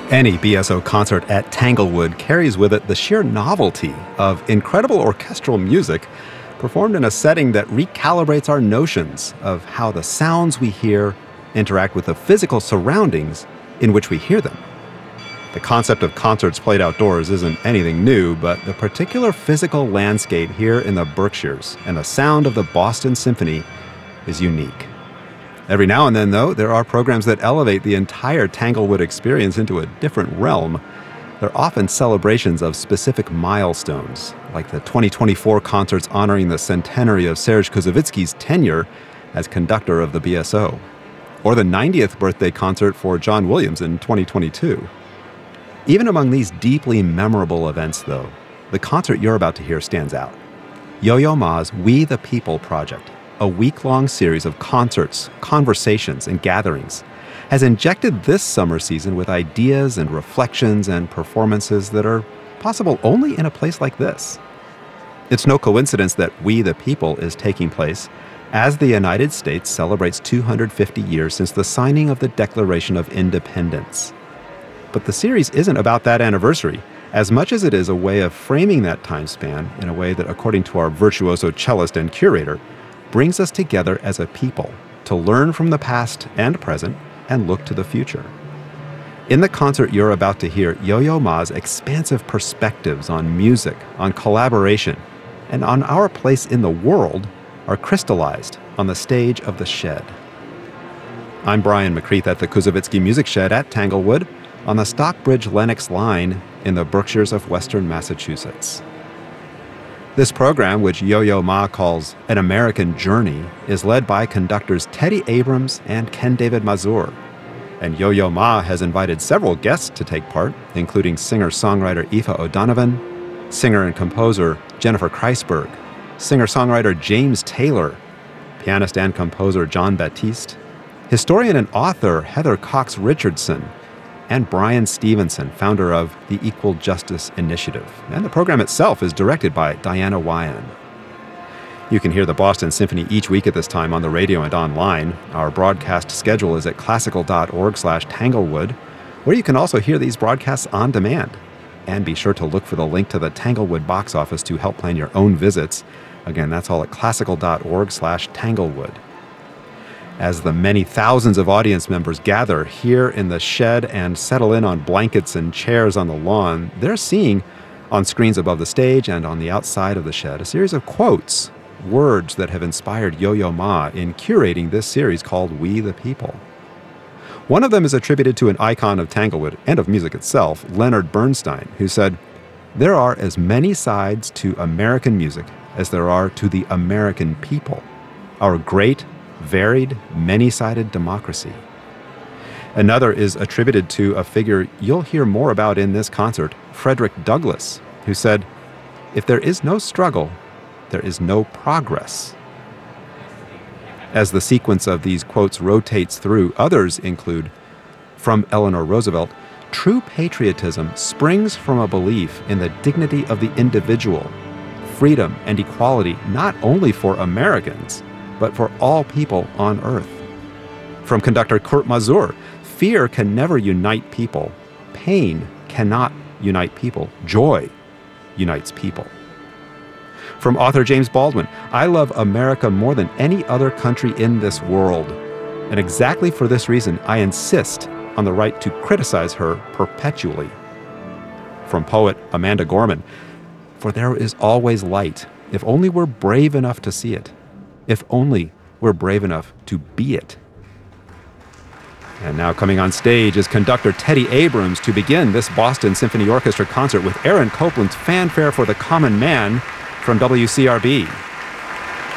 Any BSO concert at Tanglewood carries with it the sheer novelty of incredible orchestral music performed in a setting that recalibrates our notions of how the sounds we hear interact with the physical surroundings in which we hear them. The concept of concerts played outdoors isn't anything new, but the particular physical landscape here in the Berkshires and the sound of the Boston Symphony is unique. Every now and then, though, there are programs that elevate the entire Tanglewood experience into a different realm. They're often celebrations of specific milestones, like the 2024 concerts honoring the centenary of Serge Koussevitzky's tenure as conductor of the BSO, or the 90th birthday concert for John Williams in 2022. Even among these deeply memorable events, though, the concert you're about to hear stands out. Yo-Yo Ma's We the People project, a week-long series of concerts, conversations, and gatherings, has injected this summer season with ideas and reflections and performances that are possible only in a place like this. It's no coincidence that We the People is taking place as the United States celebrates 250 years since the signing of the Declaration of Independence. But the series isn't about that anniversary, as much as it is a way of framing that time span in a way that, according to our virtuoso cellist and curator, brings us together as a people to learn from the past and present and look to the future. In the concert you're about to hear, Yo-Yo Ma's expansive perspectives on music, on collaboration, and on our place in the world are crystallized on the stage of the Shed. I'm Brian McCreath at the Koussevitzky Music Shed at Tanglewood on the Stockbridge-Lenox line in the Berkshires of Western Massachusetts. This program, which Yo-Yo Ma calls An American Journey, is led by conductors Teddy Abrams and Ken David Mazur. And Yo-Yo Ma has invited several guests to take part, including singer-songwriter Aoife O'Donovan, singer and composer Jennifer Kreisberg, singer-songwriter James Taylor, pianist and composer John Baptiste, historian and author Heather Cox Richardson, and Brian Stevenson, founder of the Equal Justice Initiative. And the program itself is directed by Diana Wyan. You can hear the Boston Symphony each week at this time on the radio and online. Our broadcast schedule is at classical.org/Tanglewood, where you can also hear these broadcasts on demand. And be sure to look for the link to the Tanglewood box office to help plan your own visits. Again, that's all at classical.org/Tanglewood. As the many thousands of audience members gather here in the Shed and settle in on blankets and chairs on the lawn, they're seeing, on screens above the stage and on the outside of the Shed, a series of quotes, words that have inspired Yo-Yo Ma in curating this series called We the People. One of them is attributed to an icon of Tanglewood and of music itself, Leonard Bernstein, who said, "There are as many sides to American music as there are to the American people. Our great, varied, many-sided democracy." Another is attributed to a figure you'll hear more about in this concert, Frederick Douglass, who said, "If there is no struggle, there is no progress." As the sequence of these quotes rotates through, others include, from Eleanor Roosevelt, "True patriotism springs from a belief in the dignity of the individual, freedom and equality not only for Americans, but for all people on earth." From conductor Kurt Mazur, "Fear can never unite people. Pain cannot unite people. Joy unites people." From author James Baldwin, "I love America more than any other country in this world. And exactly for this reason, I insist on the right to criticize her perpetually." From poet Amanda Gorman, "For there is always light, if only we're brave enough to see it. If only we're brave enough to be it." And now coming on stage is conductor Teddy Abrams to begin this Boston Symphony Orchestra concert with Aaron Copland's Fanfare for the Common Man from WCRB.